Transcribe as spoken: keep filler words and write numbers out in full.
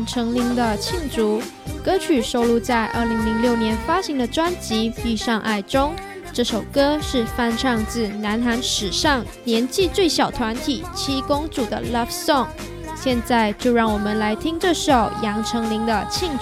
杨丞琳的《庆祝》，歌曲收录在二零零六年发行的专辑《闭上爱》中。这首歌是翻唱自南韩史上年纪最小团体七公主的 Love Song。现在就让我们来听这首杨丞琳的《庆